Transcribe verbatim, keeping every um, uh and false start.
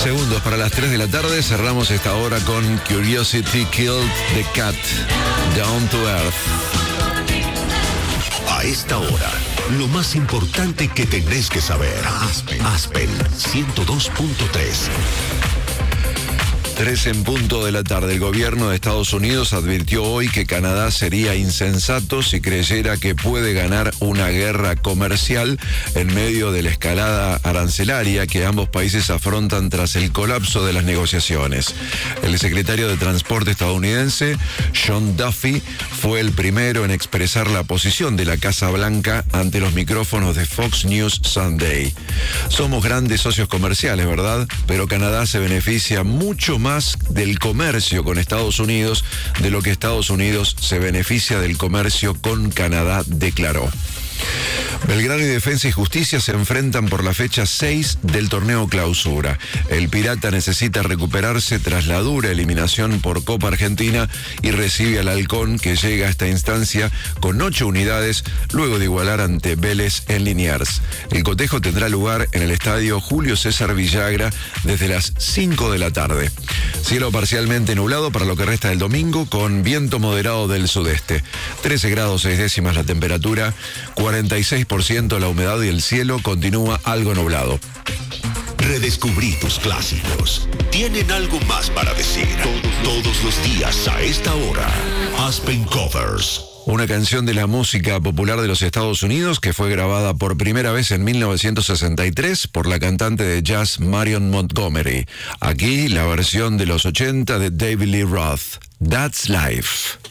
segundos para las tres de la tarde. Cerramos esta hora con Curiosity Killed the Cat, Down to Earth. A esta hora, lo más importante que tenés que saber. Aspen, Aspen ciento dos punto tres. Tres en punto de la tarde. El gobierno de Estados Unidos advirtió hoy que Canadá sería insensato si creyera que puede ganar una guerra comercial en medio de la escalada arancelaria que ambos países afrontan tras el colapso de las negociaciones. El secretario de Transporte estadounidense, John Duffy, fue el primero en expresar la posición de la Casa Blanca ante los micrófonos de Fox News Sunday. Somos grandes socios comerciales, ¿verdad? Pero Canadá se beneficia mucho más más del comercio con Estados Unidos de lo que Estados Unidos se beneficia del comercio con Canadá, declaró. Belgrano y Defensa y Justicia se enfrentan por la fecha seis del torneo Clausura. El Pirata necesita recuperarse tras la dura eliminación por Copa Argentina y recibe al Halcón, que llega a esta instancia con ocho unidades luego de igualar ante Vélez en Liniers. El cotejo tendrá lugar en el estadio Julio César Villagra desde las cinco de la tarde. Cielo parcialmente nublado para lo que resta del domingo, con viento moderado del sudeste. trece grados seis décimas la temperatura, cuarenta y seis por ciento la humedad y el cielo continúa algo nublado. Redescubrí tus clásicos. Tienen algo más para decir. Todos, todos los días a esta hora. Aspen Covers. Una canción de la música popular de los Estados Unidos que fue grabada por primera vez en mil novecientos sesenta y tres por la cantante de jazz Marion Montgomery. Aquí la versión de los ochenta de David Lee Roth, That's Life.